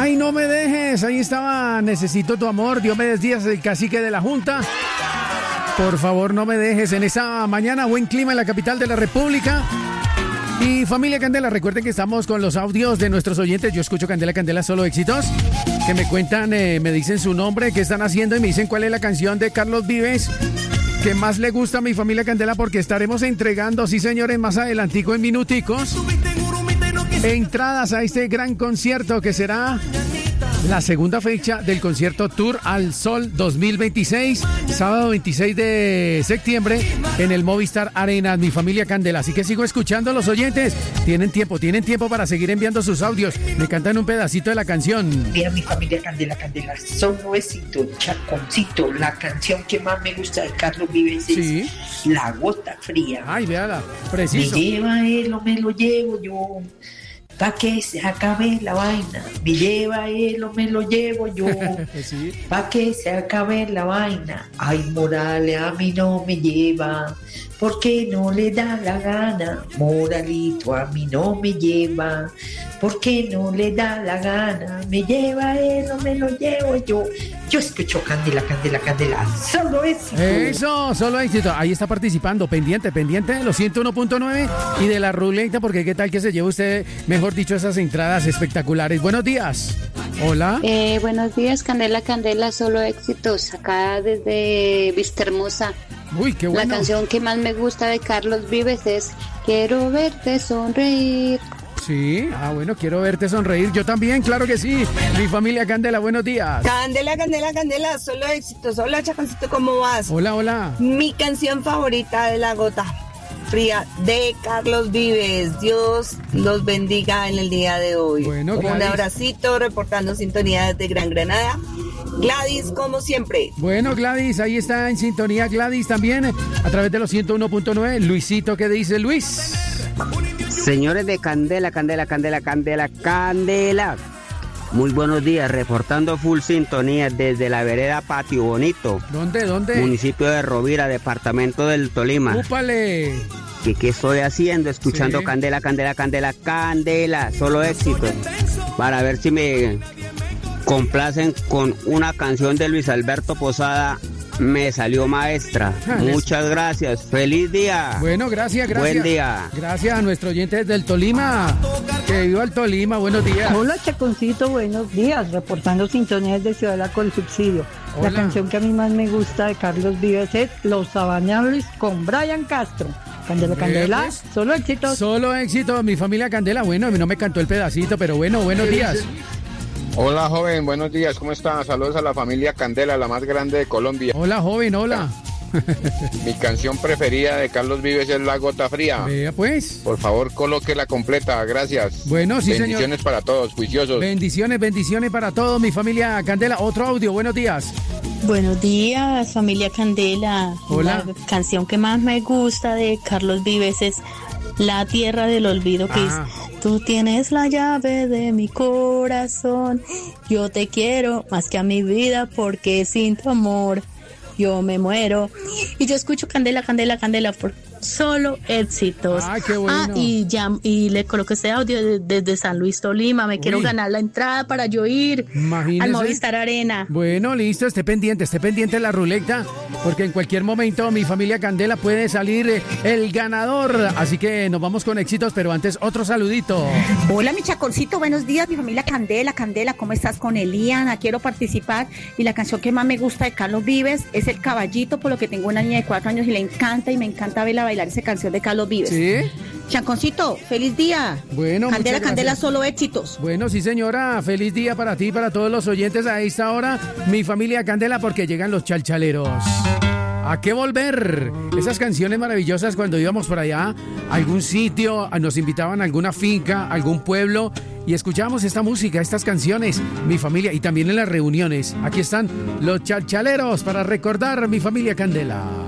Ay, no me dejes. Ahí estaba Necesito tu amor. Diomedes Díaz, el cacique de la Junta. Por favor, no me dejes en esta mañana. Buen clima en la capital de la República. Y familia Candela, recuerden que estamos con los audios de nuestros oyentes. Yo escucho Candela, Candela, solo éxitos. Que me cuentan, me dicen su nombre, qué están haciendo y me dicen cuál es la canción de Carlos Vives que más le gusta a mi familia Candela, porque estaremos entregando, sí señores, más adelantico en minuticos, entradas a este gran concierto que será la segunda fecha del concierto Tour al Sol 2026, sábado 26 de septiembre en el Movistar Arena, mi familia Candela. Así que sigo escuchando a los oyentes. Tienen tiempo para seguir enviando sus audios. Me cantan un pedacito de la canción. Mira, mi familia Candela, Candela, solo éxito, Chaconcito. La canción que más me gusta de Carlos Vives es La Gota Fría. Ay, véala, preciso. Me lleva él o me lo llevo yo, pa' que se acabe la vaina. Me lleva él o me lo llevo yo, pa' que se acabe la vaina. Ay, Morales a mí no me lleva, porque no le da la gana. Moralito a mí no me lleva, porque no le da la gana. Me lleva él o me lo llevo yo. Yo escucho Candela, Candela, Candela, solo éxito. Eso, solo éxito. Ahí está participando, pendiente de los 101.9 y de la ruleta, porque qué tal que se lleve usted, mejor dicho, esas entradas espectaculares. Buenos días. Hola. Buenos días, Candela, Candela, solo éxitos. Acá desde Vistahermosa. Uy, qué bueno. La canción que más me gusta de Carlos Vives es Quiero verte sonreír. Sí, bueno, quiero verte sonreír. Yo también, claro que sí. Mi familia Candela, buenos días. Candela, Candela, Candela, solo éxitos. Hola, Chaconcito, ¿cómo vas? Hola, hola. Mi canción favorita de La Gota Fría de Carlos Vives. Dios los bendiga en el día de hoy. Bueno, un abracito, reportando sintonía desde Gran Granada. Gladys, como siempre. Bueno, Gladys, ahí está en sintonía Gladys también, a través de los 101.9. Luisito, ¿qué dice Luis? Señores de Candela, Candela, Candela, Candela, Candela. Muy buenos días, reportando full sintonía desde la vereda Patio Bonito. ¿Dónde? Municipio de Rovira, departamento del Tolima. ¡Úpale! ¿Qué estoy haciendo? Escuchando Candela, Candela, Candela, Candela, solo éxito. Para ver si me complacen con una canción de Luis Alberto Posada. Me salió maestra. Muchas gracias. Feliz día. Bueno, gracias. Buen día. Gracias a nuestro oyente del Tolima. Que viva el Tolima. Buenos días. Hola, Chaconcito. Buenos días. Reportando sintonías de Ciudadela con Subsidio. Hola. La canción que a mí más me gusta de Carlos Vives es Los Sabañables con Brian Castro. Candela, Candela, pues, solo éxitos. Solo éxito, mi familia Candela. Bueno, a mí no me cantó el pedacito, pero bueno, buenos días. Hola, joven, buenos días, ¿cómo están? Saludos a la familia Candela, la más grande de Colombia. Hola, joven, hola. Mi canción preferida de Carlos Vives es La Gota Fría. Vea pues. Por favor, colóquela completa, gracias. Bueno, sí, bendiciones señor. Para todos, juiciosos. Bendiciones para todos, mi familia Candela. Otro audio, buenos días. Buenos días, familia Candela. Hola. La canción que más me gusta de Carlos Vives es La Tierra del Olvido, que es Tú tienes la llave de mi corazón, yo te quiero más que a mi vida, porque sin tu amor yo me muero. Y yo escucho Candela, Candela, Candela por solo éxitos. Qué bueno. Y le coloco este audio desde San Luis, Tolima. Me quiero ganar la entrada para yo ir al Movistar Arena. Bueno, listo, esté pendiente de la ruleta, porque en cualquier momento mi familia Candela puede salir el ganador. Así que nos vamos con éxitos, pero antes otro saludito. Hola, mi Chaconcito, buenos días, mi familia Candela, Candela, ¿cómo estás? Con Eliana, quiero participar. Y la canción que más me gusta de Carlos Vives es El Caballito, por lo que tengo una niña de 4 años y le encanta, y me encanta verla bailar esa canción de Carlos Vives. ¿Sí? Chaconcito, feliz día. Bueno, Candela, muchas Candela, gracias. solo éxitos. Bueno, sí, señora, feliz día para ti y para todos los oyentes a esta hora, mi familia Candela, porque llegan los chalchaleros. ¿A qué volver? Esas canciones maravillosas cuando íbamos por allá a algún sitio, nos invitaban a alguna finca, algún pueblo, y escuchábamos esta música, estas canciones, mi familia, y también en las reuniones. Aquí están los chalchaleros para recordar mi familia Candela.